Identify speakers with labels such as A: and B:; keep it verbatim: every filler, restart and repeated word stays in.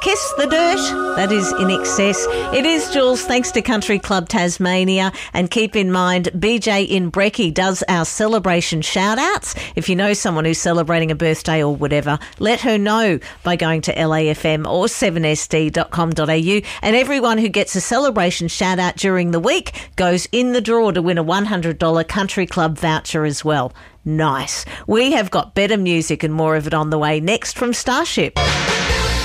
A: Kiss the Dirt, that is In Excess. It is, Jules, thanks to Country Club Tasmania. And keep in mind, B J in Brecky does our celebration shout-outs. If you know someone who's celebrating a birthday or whatever, let her know by going to L A F M or seven S D dot com dot a u. And everyone who gets a celebration shout-out during the week goes in the draw to win a one hundred dollars Country Club voucher as well. Nice. We have got better music and more of it on the way next from Starship.